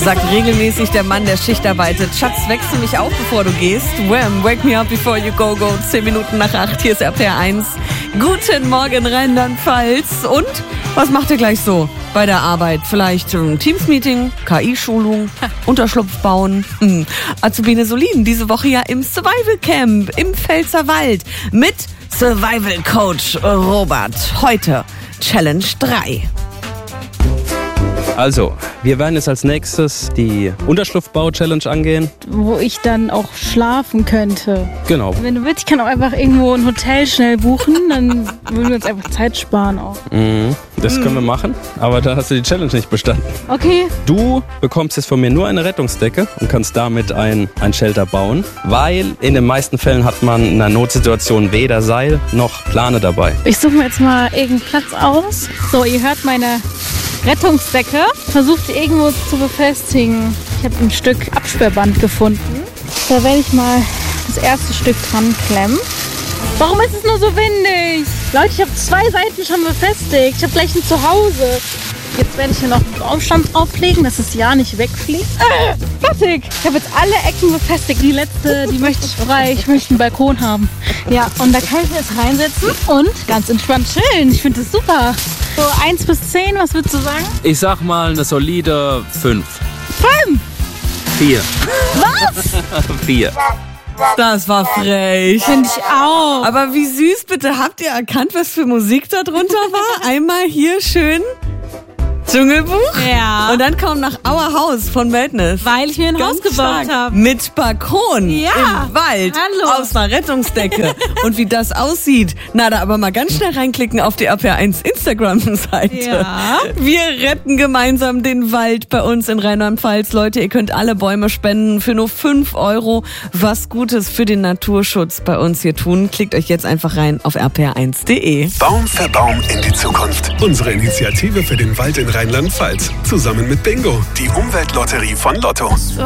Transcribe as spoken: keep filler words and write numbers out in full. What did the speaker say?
sagt regelmäßig der Mann, der Schicht arbeitet. Schatz, wächst du mich auf, bevor du gehst? Wham, wake me up before you go, go. Zehn Minuten nach acht, hier ist R P R eins. Guten Morgen, Rheinland-Pfalz. Und was macht ihr gleich so bei der Arbeit? Vielleicht ein Teams-Meeting, K I-Schulung, Unterschlupf bauen. Hm. Azubine Solin, diese Woche ja im Survival-Camp im Pfälzerwald mit Survival-Coach Robert. Heute Challenge drei. Also, wir werden jetzt als nächstes die Unterschlupfbau-Challenge angehen. Wo ich dann auch schlafen könnte. Genau. Wenn du willst, ich kann auch einfach irgendwo ein Hotel schnell buchen, dann würden wir uns einfach Zeit sparen auch. Mhm, das können wir machen, aber da hast du die Challenge nicht bestanden. Okay. Du bekommst jetzt von mir nur eine Rettungsdecke und kannst damit ein, ein Shelter bauen, weil in den meisten Fällen hat man in einer Notsituation weder Seil noch Plane dabei. Ich suche mir jetzt mal irgendeinen Platz aus. So, ihr hört meine Rettungsdecke. Versucht irgendwo zu befestigen. Ich habe ein Stück Absperrband gefunden. Da werde ich mal das erste Stück dran klemmen. Warum ist es nur so windig? Leute, ich habe zwei Seiten schon befestigt. Ich habe gleich ein Zuhause. Jetzt werde ich hier noch einen Aufstand drauflegen, dass es ja nicht wegfliegt. Äh, fertig! Ich habe jetzt alle Ecken befestigt. Die letzte, die möchte ich frei. Ich möchte einen Balkon haben. Ja, und da kann ich mir jetzt reinsetzen und ganz entspannt chillen. Ich finde das super. So eins bis zehn, was würdest du sagen? Ich sag mal eine solide fünf. Fünf! Vier. Was? Vier. Das war frech. Finde ich auch. Aber wie süß, bitte. Habt ihr erkannt, was für Musik da drunter war? Einmal hier schön Dschungelbuch. Ja. Und dann kommt nach Our House von Wildnis. Weil ich mir ein Ganz Haus gebaut stark. habe. Mit Balkon Ja. im Wald. Hallo. Aus einer Rettungsdecke. Und wie das aussieht. Na, da aber mal ganz schnell reinklicken auf die R P R eins Instagram-Seite. Ja. Wir retten gemeinsam den Wald bei uns in Rheinland-Pfalz. Leute, ihr könnt alle Bäume spenden für nur fünf Euro. Was Gutes für den Naturschutz bei uns hier tun. Klickt euch jetzt einfach rein auf r p r eins punkt d e. Baum für Baum in die Zukunft. Unsere Initiative für den Wald in Rheinland-Pfalz. Zusammen mit Bingo, die Umweltlotterie von Lotto. So,